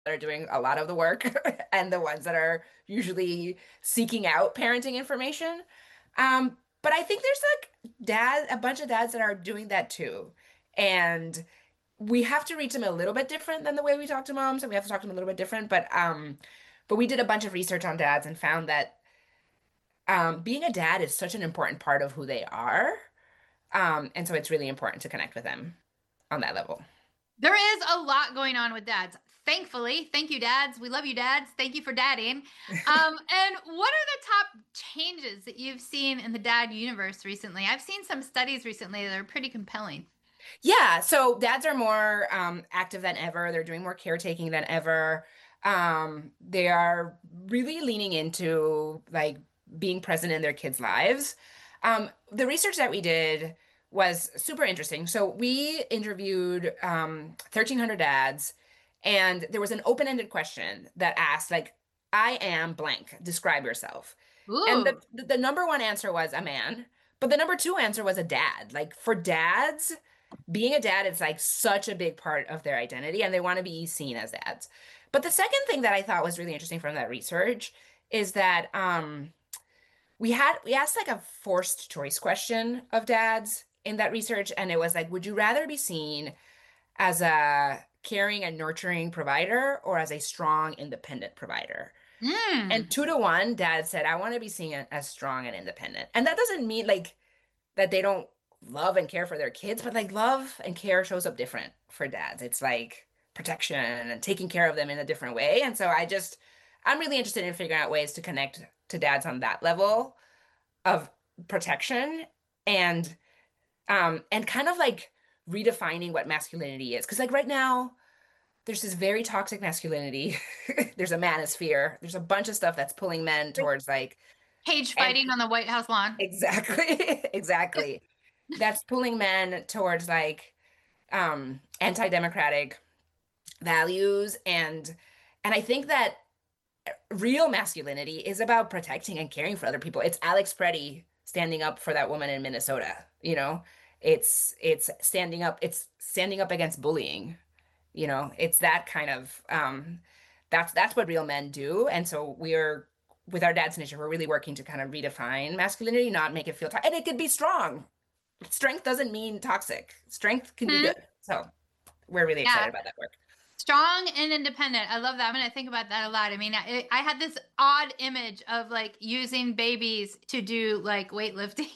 that are doing a lot of the work and the ones that are usually seeking out parenting information. But I think there's like a bunch of dads that are doing that too. And we have to reach them a little bit different than the way we talk to moms, and we have to talk to them a little bit different. But we did a bunch of research on dads and found that being a dad is such an important part of who they are. And so it's really important to connect with them on that level. There is a lot going on with dads. Thankfully, thank you, dads. We love you, dads. Thank you for dadding. And what are the top changes that you've seen in the dad universe recently? I've seen some studies recently that are pretty compelling. Yeah, so dads are more active than ever. They're doing more caretaking than ever. They are really leaning into like being present in their kids' lives. The research that we did was super interesting. So we interviewed 1,300 dads, and there was an open-ended question that asked, like, I am blank, describe yourself. And Ooh. the number one answer was a man, but the number two answer was a dad. Like for dads, being a dad is like such a big part of their identity and they want to be seen as dads. But the second thing that I thought was really interesting from that research is that we asked like a forced choice question of dads in that research, and it was like, would you rather be seen as a caring and nurturing provider or as a strong, independent provider? And Mm. 2 to 1, dad said, I want to be seen as strong and independent. And that doesn't mean like that they don't love and care for their kids, but like love and care shows up different for dads. It's like protection and taking care of them in a different way. And so I'm really interested in figuring out ways to connect to dads on that level of protection and and kind of like redefining what masculinity is. Because like right now, there's this very toxic masculinity. There's a manosphere. There's a bunch of stuff that's pulling men towards like Cage and fighting on the White House lawn. exactly, exactly. That's pulling men towards like anti-democratic values and I think that real masculinity is about protecting and caring for other people. It's Alex Preddy standing up for that woman in Minnesota, you know? It's standing up against bullying, you know? It's that kind of that's what real men do. And so we're with our dad's initiative, we're really working to kind of redefine masculinity, not make it feel and it could be strong. Strength doesn't mean toxic. Strength can be Hmm. good. So we're really excited Yeah. about that work. Strong and independent. I love that. I'm going to think about that a lot. I mean, I had this odd image of like using babies to do like weightlifting.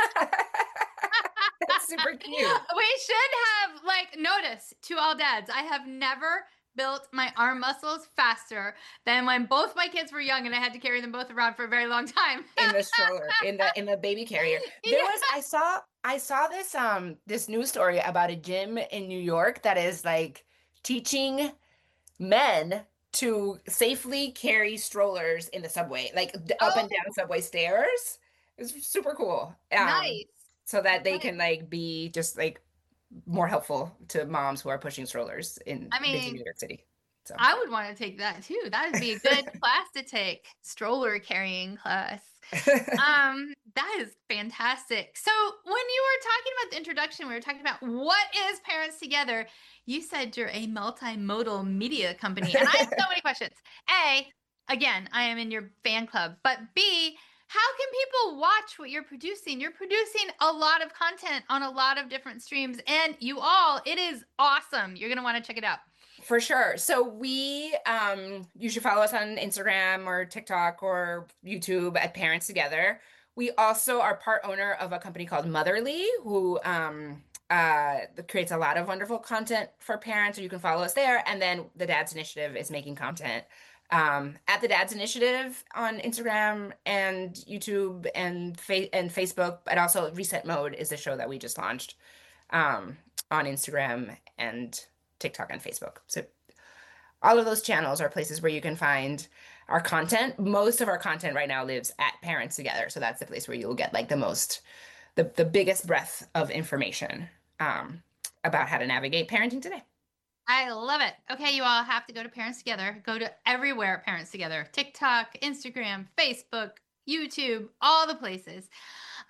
It's super cute. We should have like notice to all dads. I have never built my arm muscles faster than when both my kids were young and I had to carry them both around for a very long time. In the stroller, in the baby carrier. There was Yeah. I saw this news story about a gym in New York that is like teaching men to safely carry strollers in the subway, like up and Oh, down subway stairs. It's super cool. nice. So that they Nice. can like be just like more helpful to moms who are pushing strollers in I busy mean, New York City. So I would want to take that too. That would be a good class to take. Stroller carrying class. That is fantastic. So when you were talking about the introduction, we were talking about what is Parents Together. You said you're a multimodal media company, and I have so many questions. A, again, I am in your fan club, but B, how can people watch what you're producing? You're producing a lot of content on a lot of different streams, and it is awesome. You're gonna want to check it out. For sure. So we you should follow us on Instagram or TikTok or YouTube at Parents Together. We also are part owner of a company called Motherly, who creates a lot of wonderful content for parents, so you can follow us there. And then the Dad's Initiative is making content at the Dad's Initiative on Instagram and YouTube and Facebook, but also Reset Mode is the show that we just launched on Instagram and TikTok and Facebook. So all of those channels are places where you can find our content. Most of our content right now lives at Parents Together. So that's the place where you'll get like the biggest breadth of information about how to navigate parenting today. I love it. Okay, you all have to go to Parents Together. Go to everywhere Parents Together. TikTok, Instagram, Facebook, YouTube, all the places.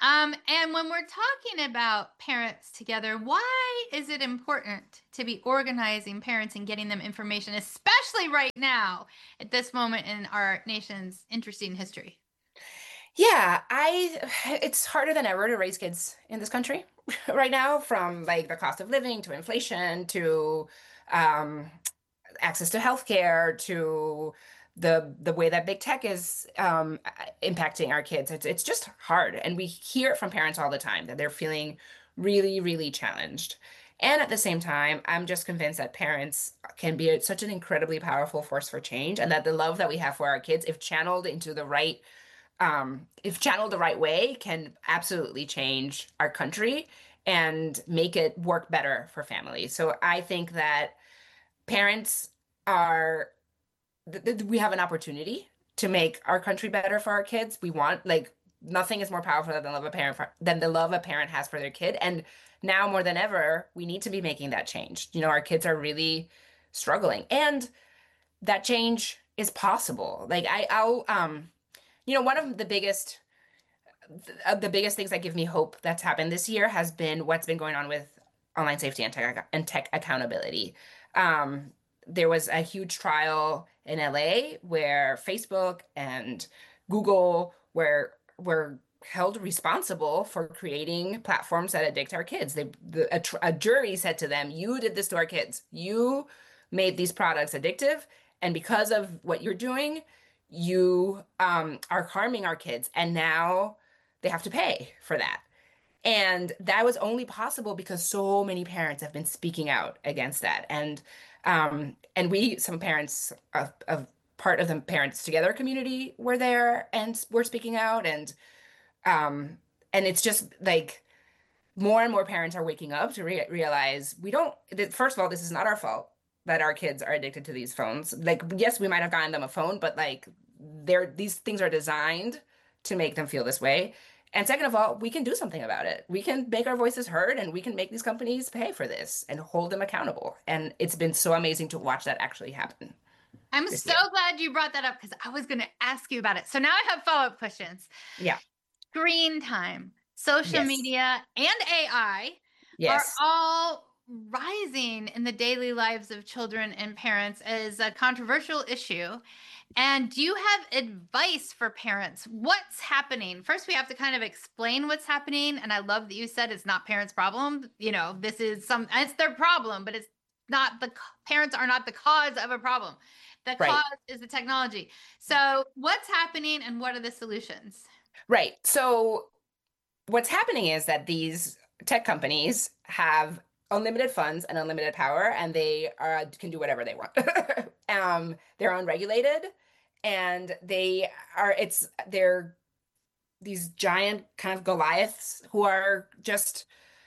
And when we're talking about parents together, why is it important to be organizing parents and getting them information, especially right now at this moment in our nation's interesting history? Yeah, it's harder than ever to raise kids in this country right now, from like the cost of living to inflation to um, access to healthcare to the way that big tech is impacting our kids. It's just hard, and we hear it from parents all the time that they're feeling really, really challenged. And at the same time, I'm just convinced that parents can be such an incredibly powerful force for change, and that the love that we have for our kids, if channeled the right way, can absolutely change our country and make it work better for families. So I think that parents are we have an opportunity to make our country better for our kids. We want like nothing is more powerful than the love a than the love a parent has for their kid. And now more than ever, we need to be making that change. Our kids are really struggling, and that change is possible. Like one of the biggest things that give me hope that's happened this year has been what's been going on with online safety and tech accountability. Um, there was a huge trial in LA where Facebook and Google were held responsible for creating platforms that addict our kids. A jury said to them, "You did this to our kids. You made these products addictive, and because of what you're doing, you are harming our kids, and now they have to pay for that." And that was only possible because so many parents have been speaking out against that. And some parents of part of the Parents Together community were there and were speaking out. And it's just like more and more parents are waking up to realize first of all, this is not our fault that our kids are addicted to these phones. Like, yes, we might have gotten them a phone, but like these things are designed to make them feel this way. And second of all, we can do something about it. We can make our voices heard, and we can make these companies pay for this and hold them accountable. And it's been so amazing to watch that actually happen I'm this so year. glad you brought that up because I was going to ask you about it. So now I have follow-up questions. Yeah. Screen time, social Yes. media, and AI are Yes. all rising in the daily lives of children and parents as a controversial issue. And do you have advice for parents? What's happening? First, we have to kind of explain what's happening. And I love that you said it's not parents' problem. It's their problem, but it's not parents are not the cause of a problem. The cause Right. is the technology. So, what's happening and what are the solutions? Right. So what's happening is that these tech companies have unlimited funds and unlimited power, and they can do whatever they want. They're unregulated, and they're these giant kind of Goliaths who are just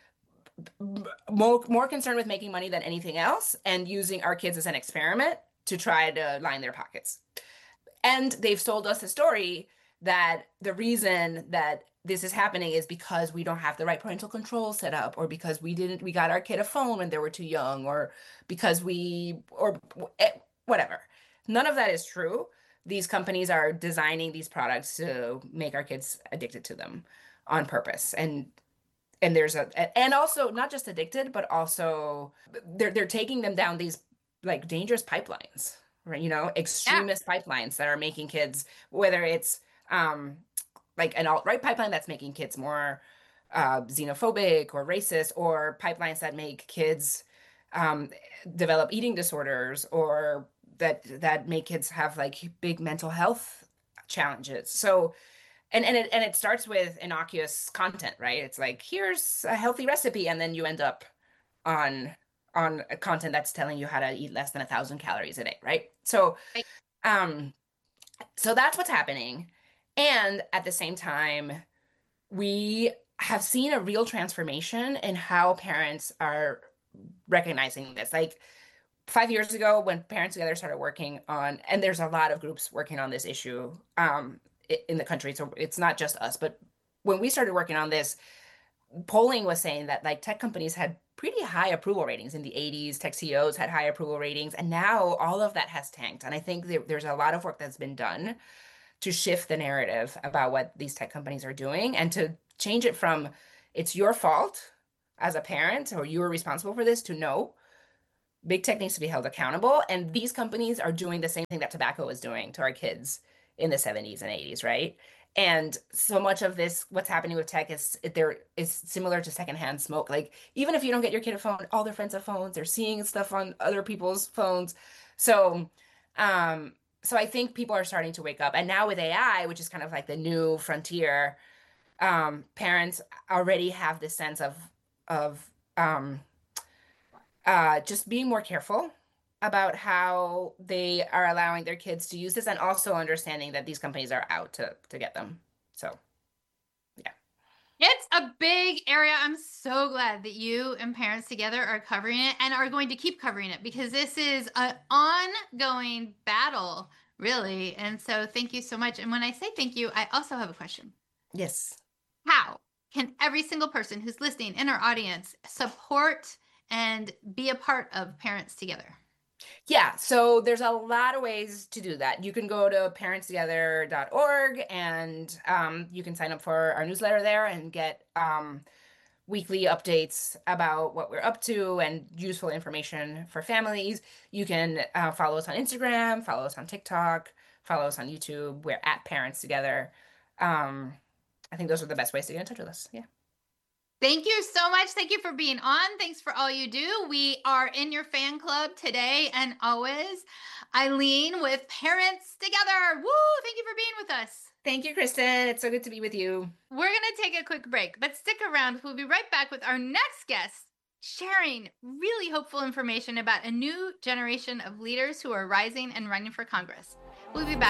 more concerned with making money than anything else and using our kids as an experiment to try to line their pockets. And they've sold us a story that the reason that this is happening is because we don't have the right parental control set up, or because we got our kid a phone when they were too young, or because whatever. None of that is true. These companies are designing these products to make our kids addicted to them on purpose. And also not just addicted, but also they're taking them down these like dangerous pipelines, right? Yeah. Extremist pipelines that are making kids, whether it's like an alt-right pipeline that's making kids more xenophobic or racist, or pipelines that make kids um, develop eating disorders, or that make kids have like big mental health challenges. So and it starts with innocuous content, right? It's like, here's a healthy recipe, and then you end up on a content that's telling you how to eat less than 1,000 calories a day, right? Right. Um, so that's what's happening. And at the same time, we have seen a real transformation in how parents are recognizing this. Like 5 years ago, when Parents Together started working on, and there's a lot of groups working on this issue in the country, so it's not just us, but when we started working on this, polling was saying that like tech companies had pretty high approval ratings in the 80s. Tech CEOs had high approval ratings, and now all of that has tanked. And I think there's a lot of work that's been done to shift the narrative about what these tech companies are doing and to change it from it's your fault as a parent or you are responsible for this to no, big tech needs to be held accountable. And these companies are doing the same thing that tobacco was doing to our kids in the 70s and 80s, right? And so much of this, what's happening with tech is similar to secondhand smoke. Like even if you don't get your kid a phone, all their friends have phones. They're seeing stuff on other people's phones. So, um, so I think people are starting to wake up. And now with AI, which is kind of like the new frontier, parents already have this sense of just being more careful about how they are allowing their kids to use this and also understanding that these companies are out to get them. So, yeah. It's a big area. I'm so glad that you and Parents Together are covering it and are going to keep covering it because this is an ongoing battle, really. And so thank you so much. And when I say thank you, I also have a question. Yes. How can every single person who's listening in our audience support and be a part of Parents Together? Yeah, so there's a lot of ways to do that. You can go to parentstogether.org and you can sign up for our newsletter there and get weekly updates about what we're up to and useful information for families. You can follow us on Instagram, follow us on TikTok, follow us on YouTube. We're at Parents Together. I think those are the best ways to get in touch with us. Yeah. Thank you so much. Thank you for being on. Thanks for all you do. We are in your fan club today and always. Eileen with Parents Together. Woo! Thank you for being with us. Thank you, Kristen. It's so good to be with you. We're going to take a quick break, but stick around. We'll be right back with our next guest, sharing really hopeful information about a new generation of leaders who are rising and running for Congress. We'll be back.